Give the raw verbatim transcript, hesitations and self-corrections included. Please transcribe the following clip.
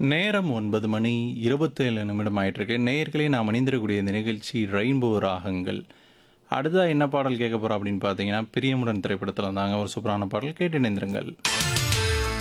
நேரம் ஒன்பது மணி இருபத்தேழு நிமிடம் ஆயிட்டிருக்கு. நேயர்களே நாம் அணிந்திரக்கூடிய இந்த நிகழ்ச்சி ரெயின்போ ராகங்கள். அடுத்ததா என்ன பாடல் கேட்க போறோம் அப்படின்னு பார்த்தீங்கன்னா, பிரியமுடன் திரைப்படத்துல இருந்தாங்க ஒரு சூப்பரான பாடல் கேட்டு இணைந்திருங்கள்.